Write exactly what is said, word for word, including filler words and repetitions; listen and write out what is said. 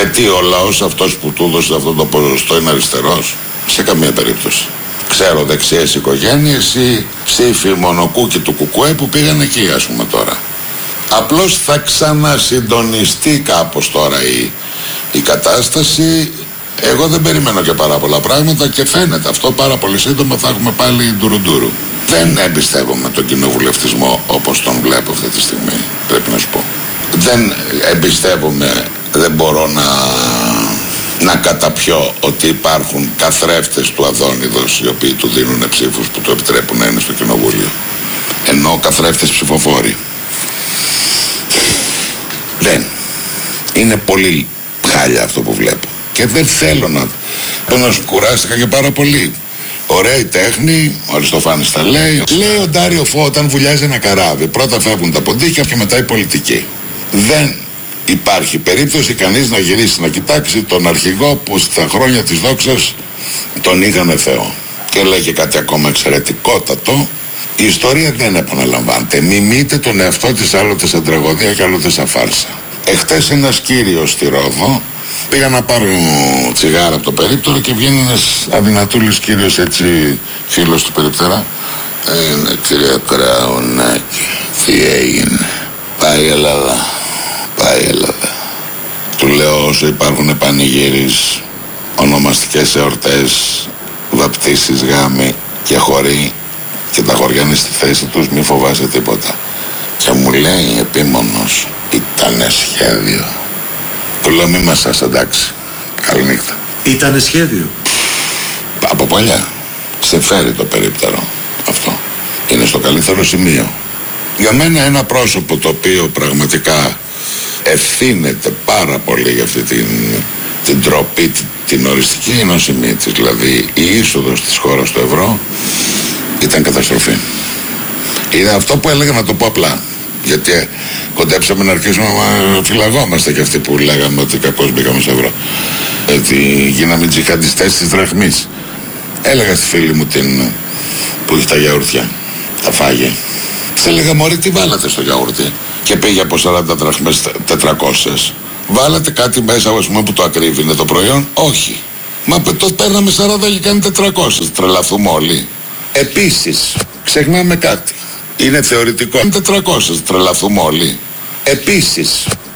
Γιατί ο λαός αυτός που του έδωσε αυτό το ποσοστό είναι αριστερός? Σε καμία περίπτωση. Ξέρω δεξιές οικογένειες ή ψήφοι μονοκούκι του Κουκουέ που πήγαν εκεί, ας πούμε, τώρα. Απλώς θα ξανασυντονιστεί κάπως τώρα η, η κατάσταση. Εγώ δεν περιμένω και πάρα πολλά πράγματα και φαίνεται αυτό πάρα πολύ σύντομα θα έχουμε πάλι ντουρουντούρου. Δεν εμπιστεύομαι τον κοινοβουλευτισμό όπως τον βλέπω αυτή τη στιγμή, πρέπει να σου πω. Δεν εμπιστεύομαι, δεν μπορώ να, να καταπιώ ότι υπάρχουν καθρέφτες του Αδόνιδος οι οποίοι του δίνουν ψήφους που του επιτρέπουν να είναι στο κοινοβούλιο. Ενώ καθρέφτες ψηφοφόροι. Δεν. Είναι πολύ χάλια αυτό που βλέπω. Και δεν θέλω να... να σου κουράστηκα και πάρα πολύ. Ωραία η τέχνη, ο Αριστοφάνης τα λέει. Λέει ο Ντάριο Φω όταν βουλιάζει ένα καράβι. Πρώτα φεύγουν τα ποντίκια και μετά η πολιτική. Δεν υπάρχει περίπτωση κανείς να γυρίσει να κοιτάξει τον αρχηγό που στα χρόνια της δόξας τον είχανε Θεό. Και λέγει κάτι ακόμα εξαιρετικότατο. Η ιστορία δεν επαναλαμβάνεται. Μιμείται τον εαυτό της άλλοτε σαν τραγωδία και άλλοτε σαν φάρσα. Εχθές ένας κύριος στη Ρόδο πήγα να πάρω τσιγάρα από το περίπτερο και βγαίνει ένας αδυνατούλης κύριος, έτσι, φίλος του Περιπτερά. Είναι κυρία Κραουνάκη, τι έγινε? Πάει η Ελλάδα, πάει η Ελλάδα. Του λέω όσο υπάρχουν πανηγύρις, ονομαστικές εορτές, βαπτίσεις, γάμοι και χωρί και τα χωριά είναι στη θέση τους, μη φοβάσαι τίποτα. Και μου λέει επίμονος, ήτανε σχέδιο. Του λέω μη μας σας, εντάξει, καληνύχτα. Ήτανε σχέδιο? Από παλιά. Σε φέρει το περίπτερο αυτό. Είναι στο καλύτερο σημείο. Για μένα ένα πρόσωπο το οποίο πραγματικά ευθύνεται πάρα πολύ για αυτή την, την τροπή, την, την οριστική είναι ο Σιμίτσης. Δηλαδή η είσοδος της χώρας στο ευρώ ήταν καταστροφή. Είναι αυτό που έλεγα, να το πω απλά. Γιατί κοντέψαμε να αρχίσουμε να φυλαγόμαστε και αυτοί που λέγαμε ότι κακώς μπήκαμε στο ευρώ. ότι γίναμε τζιχαντιστές της δραχμής. Έλεγα στη φίλη μου την που έχει τα γιαούρτια, τα φάγε. Της έλεγα, μωρή, τι βάλατε στο γιαούρτι? Και πήγε από σαράντα δραχμές τετρακόσιες. Βάλατε κάτι μέσα, ας πούμε, που το ακρίβεινε το προϊόν? Όχι. Μα το παίρναμε σαράντα και κάνει τετρακόσιες. Τρελαθούμε όλοι. Επίσης, ξεχνάμε κάτι. Είναι θεωρητικό. τετρακόσιες. Τρελαθούμε όλοι. Επίσης,